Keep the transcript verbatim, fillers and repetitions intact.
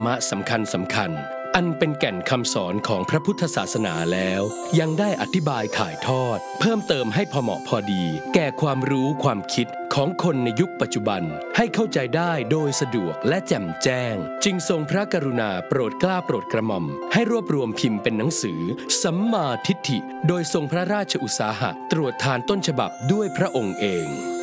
มะสำคัญสำคัญอันเป็นแก่นคำสอนของพระพุทธศาสนาแล้วยังได้อธิบายถ่ายทอดเพิ่มเติมให้พอเหมาะพอดีแก่ความรู้ความคิดของคนในยุคปัจจุบันให้เข้าใจได้โดยสะดวกและแจ่มแจ้งจึงทรงพระกรุณาโปรดเกล้าโปรดกระหม่อมให้รวบรวมพิมพ์เป็นหนังสือสัมมาทิฏฐิโดยทรงพระราชอุตสาหะตรวจทานต้นฉบับด้วยพระองค์เอง